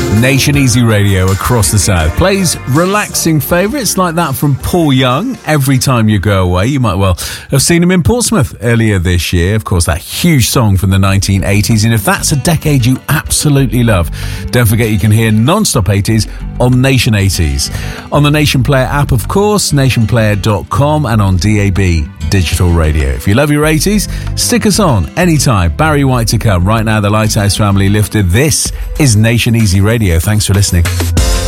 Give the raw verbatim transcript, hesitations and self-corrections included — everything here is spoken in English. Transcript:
Nation Easy Radio across the South plays relaxing favourites like that from Paul Young. Every time you go away, you might well have seen him in Portsmouth earlier this year. Of course, that huge song from the nineteen eighties. And if that's a decade you absolutely love, don't forget you can hear non-stop eighties on Nation eighties. On the Nation Player app, of course, nation player dot com, and on D A B Digital Radio. If you love your eighties, stick us on anytime. Barry White to come. Right now, the Lighthouse family lifted. This is Nation Easy Radio. Thanks for listening.